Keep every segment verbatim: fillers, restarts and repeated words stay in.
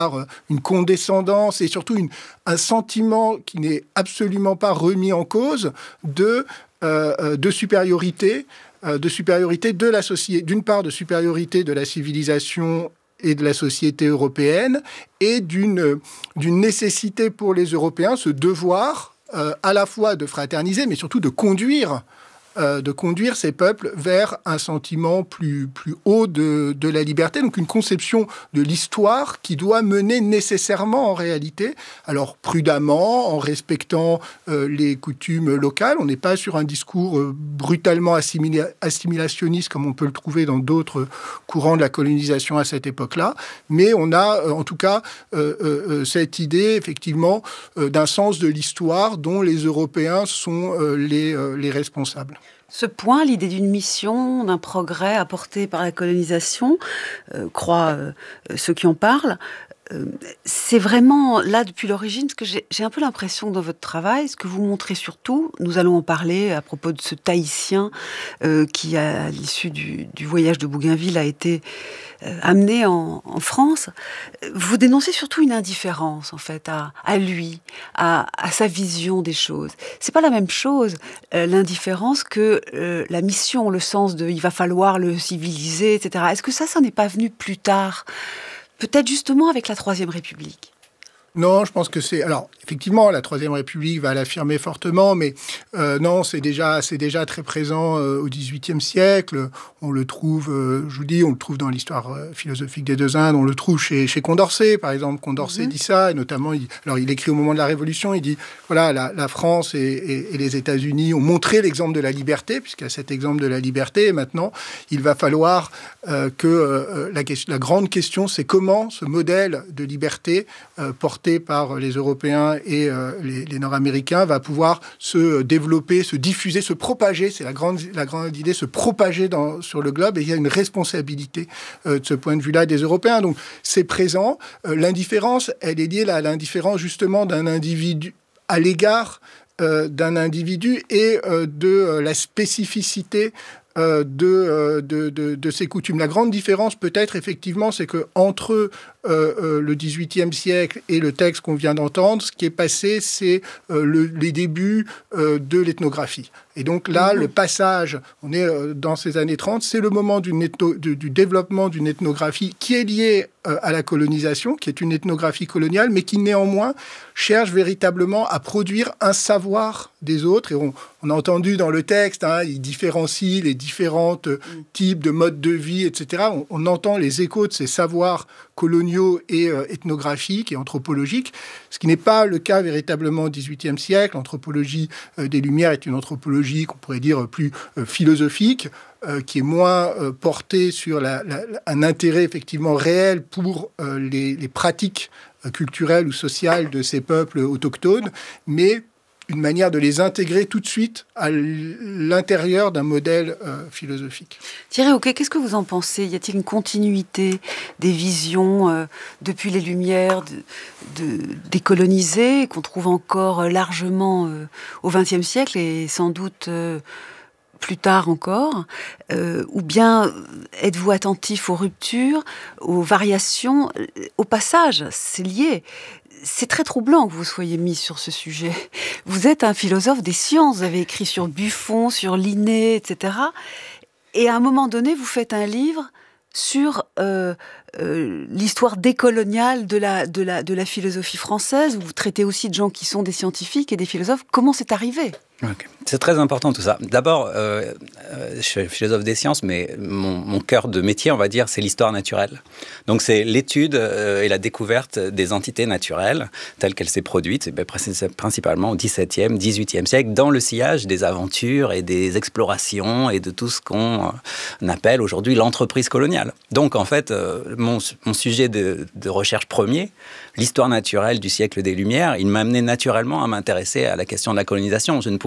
une condescendance et surtout une, un sentiment qui n'est absolument pas remis en cause de, euh, de supériorité, euh, de supériorité de la société, d'une part de supériorité de la civilisation et de la société européenne, et d'une, d'une nécessité pour les Européens, ce devoir euh, à la fois de fraterniser, mais surtout de conduire Euh, de conduire ces peuples vers un sentiment plus, plus haut de, de la liberté, donc une conception de l'histoire qui doit mener nécessairement en réalité, alors prudemment, en respectant euh, les coutumes locales. On n'est pas sur un discours euh, brutalement assimila- assimilationniste comme on peut le trouver dans d'autres courants de la colonisation à cette époque-là, mais on a euh, en tout cas euh, euh, cette idée effectivement euh, d'un sens de l'histoire dont les Européens sont euh, les, euh, les responsables. Ce point, l'idée d'une mission, d'un progrès apporté par la colonisation, euh, croient euh, ceux qui en parlent, euh, c'est vraiment là depuis l'origine, parce que j'ai, j'ai un peu l'impression que dans votre travail, ce que vous montrez surtout, nous allons en parler à propos de ce Tahitien euh, qui, à l'issue du, du voyage de Bougainville, a été euh, amené en, en France. Vous dénoncez surtout une indifférence, en fait, à, à lui, à, à sa vision des choses. C'est pas la même chose, euh, l'indifférence, que euh, la mission, le sens de « il va falloir le civiliser », et cetera. Est-ce que ça, ça n'est pas venu plus tard ? Peut-être justement avec la Troisième République. Non, je pense que c'est... Alors, effectivement, la Troisième République va l'affirmer fortement, mais euh, non, c'est déjà, c'est déjà très présent euh, au dix-huitième siècle. On le trouve, euh, je vous dis, on le trouve dans l'histoire euh, philosophique des deux Indes, on le trouve chez, chez Condorcet, par exemple. Condorcet mmh. dit ça, et notamment, il, alors il écrit au moment de la Révolution, il dit, voilà, la, la France et, et, et les États-Unis ont montré l'exemple de la liberté, puisqu'il y a cet exemple de la liberté, et maintenant, il va falloir euh, que euh, la, la grande question, c'est comment ce modèle de liberté euh, porte par les Européens et euh, les, les Nord-Américains va pouvoir se développer, se diffuser, se propager. C'est la grande, la grande idée, se propager dans, sur le globe. Et il y a une responsabilité euh, de ce point de vue-là des Européens. Donc, c'est présent. Euh, l'indifférence, elle est liée à l'indifférence justement d'un individu à l'égard euh, d'un individu et euh, de euh, la spécificité Euh, de, euh, de, de, de ces coutumes. La grande différence, peut-être, effectivement, c'est qu'entre euh, euh, le dix-huitième siècle et le texte qu'on vient d'entendre, ce qui est passé, c'est euh, le, les débuts euh, de l'ethnographie. Et donc là, mmh. le passage, on est euh, dans ces années trente, c'est le moment d'une ethno, de, du développement d'une ethnographie qui est liée euh, à la colonisation, qui est une ethnographie coloniale, mais qui néanmoins cherche véritablement à produire un savoir des autres. Et on, on a entendu dans le texte, hein, il différencie les différents euh, mmh. types de modes de vie, et cetera. On, on entend les échos de ces savoirs coloniaux et euh, ethnographiques et anthropologiques, ce qui n'est pas le cas véritablement au dix-huitième siècle. L'anthropologie euh, des Lumières est une anthropologie qu'on pourrait dire plus euh, philosophique, euh, qui est moins euh, portée sur la, la, un intérêt effectivement réel pour euh, les, les pratiques euh, culturelles ou sociales de ces peuples autochtones, mais une manière de les intégrer tout de suite à l'intérieur d'un modèle euh, philosophique. Thierry Hauquet, qu'est-ce que vous en pensez ? Y a-t-il une continuité des visions euh, depuis les Lumières de, de, décolonisées, qu'on trouve encore largement euh, au vingtième siècle et sans doute euh, plus tard encore, euh, ou bien êtes-vous attentif aux ruptures, aux variations, au passage ? C'est lié. C'est très troublant que vous soyez mis sur ce sujet. Vous êtes un philosophe des sciences, vous avez écrit sur Buffon, sur Linné, et cetera. Et à un moment donné, vous faites un livre sur euh, euh, l'histoire décoloniale de la, de, la, de la philosophie française. Vous traitez aussi de gens qui sont des scientifiques et des philosophes. Comment c'est arrivé ? Okay. C'est très important tout ça. D'abord, euh, euh, je suis philosophe des sciences, mais mon, mon cœur de métier, on va dire, c'est l'histoire naturelle. Donc c'est l'étude euh, et la découverte des entités naturelles telles qu'elles s'est produites, et bien, principalement au dix-septième, dix-huitième siècle, dans le sillage des aventures et des explorations et de tout ce qu'on appelle aujourd'hui l'entreprise coloniale. Donc en fait, euh, mon, mon sujet de, de recherche premier, l'histoire naturelle du siècle des Lumières, il m'a amené naturellement à m'intéresser à la question de la colonisation. Je ne pouvais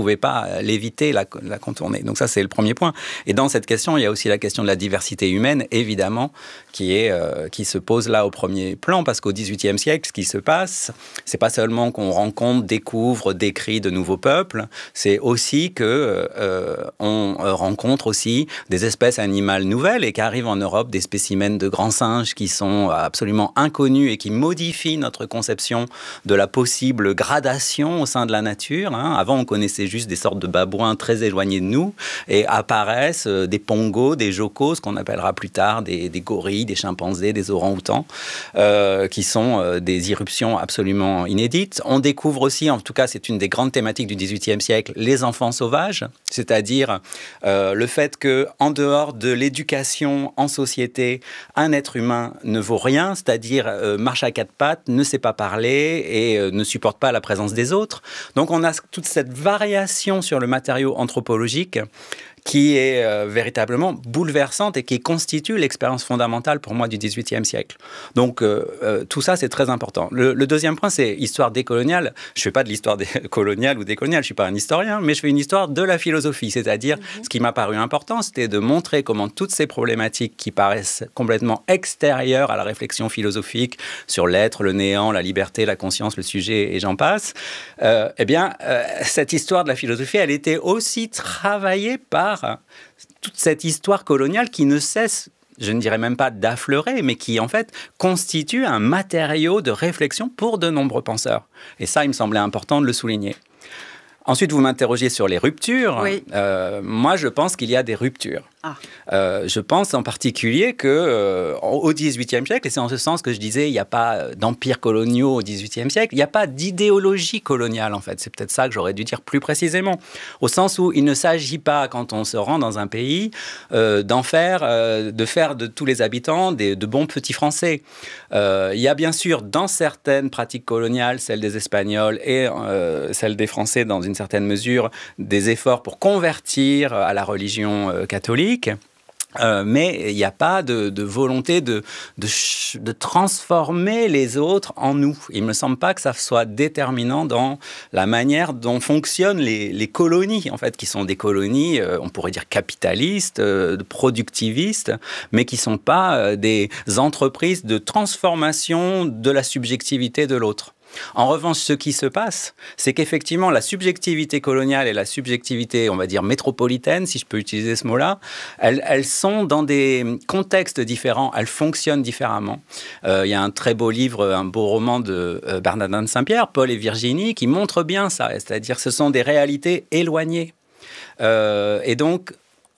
pouvait pas l'éviter, la, la contourner. Donc ça, c'est le premier point. Et dans cette question, il y a aussi la question de la diversité humaine, évidemment, qui, est, euh, qui se pose là au premier plan, parce qu'au dix-huitième siècle, ce qui se passe, c'est pas seulement qu'on rencontre, découvre, décrit de nouveaux peuples, c'est aussi que euh, on rencontre aussi des espèces animales nouvelles et qu'arrivent en Europe des spécimens de grands singes qui sont absolument inconnus et qui modifient notre conception de la possible gradation au sein de la nature. Hein. Avant, on connaissait juste des sortes de babouins très éloignés de nous et apparaissent des pongos, des jocos, ce qu'on appellera plus tard des, des gorilles, des chimpanzés, des orang-outans, euh, qui sont euh, des irruptions absolument inédites. On découvre aussi, en tout cas, c'est une des grandes thématiques du dix-huitième siècle, les enfants sauvages, c'est-à-dire euh, le fait qu'en dehors de l'éducation en société, un être humain ne vaut rien, c'est-à-dire euh, marche à quatre pattes, ne sait pas parler et euh, ne supporte pas la présence des autres. Donc on a toute cette variation sur le matériau anthropologique qui est euh, véritablement bouleversante et qui constitue l'expérience fondamentale pour moi du dix-huitième siècle. Donc euh, euh, tout ça, c'est très important. Le, le deuxième point, c'est histoire décoloniale. Je ne fais pas de l'histoire coloniale ou décoloniale, je ne suis pas un historien, mais je fais une histoire de la philosophie. C'est-à-dire, mmh. ce qui m'a paru important, c'était de montrer comment toutes ces problématiques qui paraissent complètement extérieures à la réflexion philosophique sur l'être, le néant, la liberté, la conscience, le sujet, et j'en passe, euh, eh bien, euh, cette histoire de la philosophie, elle était aussi travaillée par toute cette histoire coloniale qui ne cesse, je ne dirais même pas d'affleurer, mais qui en fait constitue un matériau de réflexion pour de nombreux penseurs. Et ça, il me semblait important de le souligner. Ensuite, vous m'interrogez sur les ruptures. Oui. Euh, moi, je pense qu'il y a des ruptures. Ah. Euh, je pense en particulier qu'au euh, dix-huitième siècle, et c'est en ce sens que je disais, il n'y a pas d'empires coloniaux au dix-huitième siècle, il n'y a pas d'idéologie coloniale, en fait. C'est peut-être ça que j'aurais dû dire plus précisément. Au sens où il ne s'agit pas, quand on se rend dans un pays, euh, d'en faire, euh, de faire de tous les habitants des, de bons petits Français. Euh, il y a bien sûr, dans certaines pratiques coloniales, celles des Espagnols et euh, celles des Français, dans une certaine mesure, des efforts pour convertir à la religion euh, catholique. Euh, mais il n'y a pas de, de volonté de, de, de transformer les autres en nous. Il ne me semble pas que ça soit déterminant dans la manière dont fonctionnent les, les colonies, en fait, qui sont des colonies, euh, on pourrait dire capitalistes, euh, productivistes, mais qui ne sont pas euh, des entreprises de transformation de la subjectivité de l'autre. En revanche, ce qui se passe, c'est qu'effectivement, la subjectivité coloniale et la subjectivité, on va dire, métropolitaine, si je peux utiliser ce mot-là, elles, elles sont dans des contextes différents, elles fonctionnent différemment. Euh, il y a un très beau livre, un beau roman de euh, Bernardin de Saint-Pierre, Paul et Virginie, qui montre bien ça, c'est-à-dire que ce sont des réalités éloignées. Euh, et donc,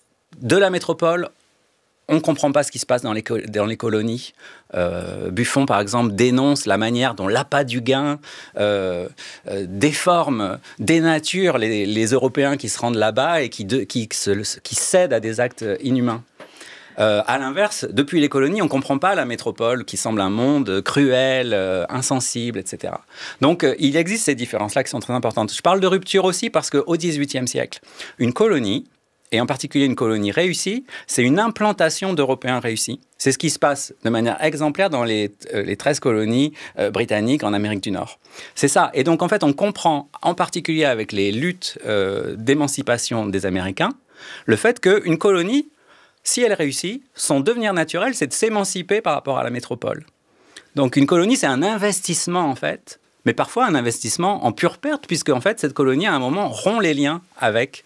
de la métropole, on ne comprend pas ce qui se passe dans les, co- dans les colonies. Euh, Buffon, par exemple, dénonce la manière dont l'appât du gain euh, euh, déforme, dénature les, les Européens qui se rendent là-bas et qui, de, qui, se, qui cèdent à des actes inhumains. Euh, à l'inverse, depuis les colonies, on ne comprend pas la métropole qui semble un monde cruel, euh, insensible, et cetera. Donc, euh, il existe ces différences-là qui sont très importantes. Je parle de rupture aussi parce qu'au dix-huitième siècle, une colonie, et en particulier une colonie réussie, c'est une implantation d'Européens réussis. C'est ce qui se passe de manière exemplaire dans les, euh, les treize colonies euh, britanniques en Amérique du Nord. C'est ça. Et donc, en fait, on comprend, en particulier avec les luttes euh, d'émancipation des Américains, le fait qu'une colonie, si elle réussit, son devenir naturel, c'est de s'émanciper par rapport à la métropole. Donc, une colonie, c'est un investissement, en fait, mais parfois un investissement en pure perte, puisque, en fait, cette colonie, à un moment, rompt les liens avec,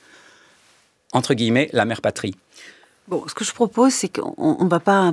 entre guillemets, la mère patrie. Bon, ce que je propose, c'est qu'on ne va pas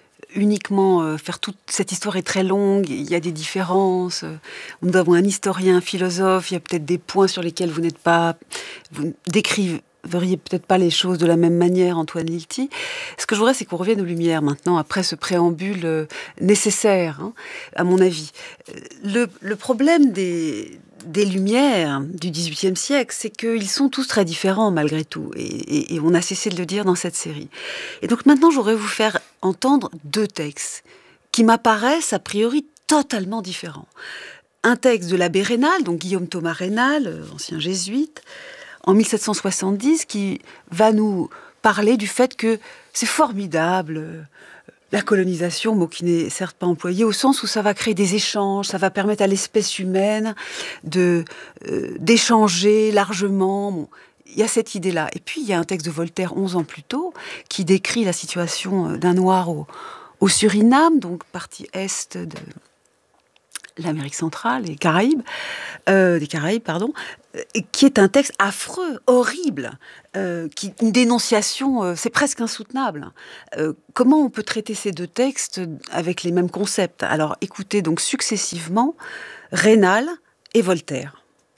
uniquement faire toute cette histoire est très longue, il y a des différences, nous avons un historien, un philosophe, il y a peut-être des points sur lesquels vous n'êtes pas, vous décriveriez peut-être pas les choses de la même manière, Antoine Lilti. Ce que je voudrais, c'est qu'on revienne aux Lumières maintenant, après ce préambule nécessaire, hein, à mon avis. Le, le problème des... des Lumières du dix-huitième siècle, c'est qu'ils sont tous très différents malgré tout, et, et, et on a cessé de le dire dans cette série. Et donc maintenant, je voudrais vous faire entendre deux textes qui m'apparaissent a priori totalement différents. Un texte de l'abbé Raynal, donc Guillaume Thomas Raynal, ancien jésuite, en mille sept cent soixante-dix, qui va nous parler du fait que c'est formidable, la colonisation, mot qui n'est certes pas employé, au sens où ça va créer des échanges, ça va permettre à l'espèce humaine de, euh, d'échanger largement. Bon, il y a cette idée-là. Et puis, il y a un texte de Voltaire, onze ans plus tôt, qui décrit la situation d'un Noir au, au Suriname, donc partie est de l'Amérique centrale, les Caraïbes, euh, des Caraïbes, pardon, euh, qui est un texte affreux, horrible, euh, qui, une dénonciation, euh, c'est presque insoutenable. Euh, comment on peut traiter ces deux textes avec les mêmes concepts ? Alors, écoutez donc successivement Raynal et Voltaire.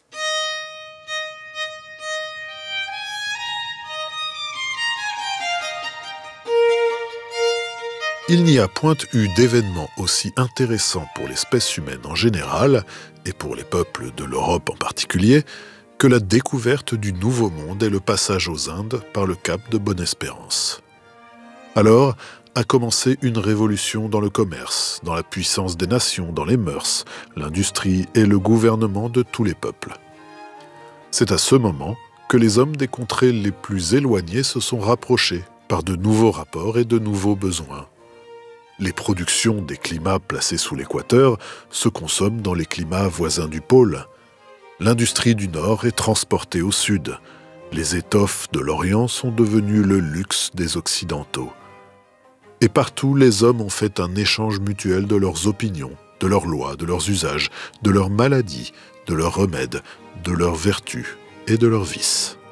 Il n'y a point eu d'événement aussi intéressant pour l'espèce humaine en général, et pour les peuples de l'Europe en particulier, que la découverte du Nouveau Monde et le passage aux Indes par le cap de Bonne-Espérance. Alors a commencé une révolution dans le commerce, dans la puissance des nations, dans les mœurs, l'industrie et le gouvernement de tous les peuples. C'est à ce moment que les hommes des contrées les plus éloignées se sont rapprochés par de nouveaux rapports et de nouveaux besoins. Les productions des climats placés sous l'équateur se consomment dans les climats voisins du pôle. L'industrie du Nord est transportée au Sud. Les étoffes de l'Orient sont devenues le luxe des Occidentaux. Et partout, les hommes ont fait un échange mutuel de leurs opinions, de leurs lois, de leurs usages, de leurs maladies, de leurs remèdes, de leurs vertus et de leurs vices.